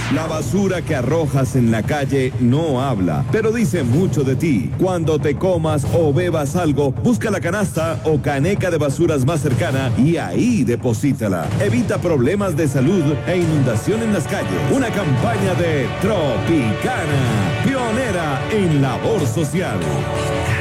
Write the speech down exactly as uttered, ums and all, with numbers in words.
La basura que arrojas en la calle no habla, pero dice mucho de ti. Cuando te comas o bebas algo, busca la canasta o caneca de basuras más cercana y ahí deposítala. Evita problemas de salud e inundación en las calles. Una campaña de Tropicana, pionera en labor social.